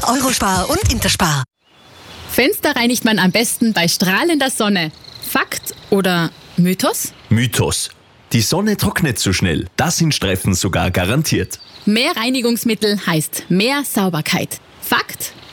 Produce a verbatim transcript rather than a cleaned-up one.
Eurospar und Interspar. Fenster reinigt man am besten bei strahlender Sonne. Fakt oder Mythos? Mythos. Die Sonne trocknet so schnell. Das sind Streifen sogar garantiert. Mehr Reinigungsmittel heißt mehr Sauberkeit. Fakt